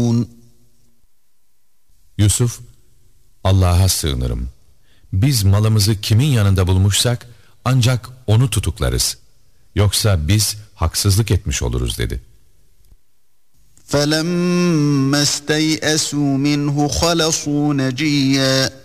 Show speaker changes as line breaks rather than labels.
Yusuf, Allah'a sığınırım. Biz malımızı kimin yanında bulmuşsak ancak onu tutuklarız. Yoksa biz haksızlık etmiş oluruz dedi.
فَلَمَّا اسْتَيْأَسُوا مِنْهُ خَلَصُوا نَجِيًّا